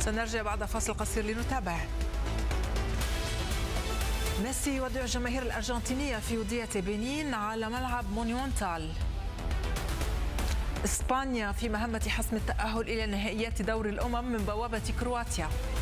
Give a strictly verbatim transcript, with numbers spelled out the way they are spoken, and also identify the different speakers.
Speaker 1: سنرجع بعد فاصل قصير لنتابع. ميسي يودع الجماهير الأرجنتينية في ودية بنين على ملعب مونيونتال. إسبانيا في مهمة حسم التأهل إلى نهائيات دوري الأمم من بوابة كرواتيا.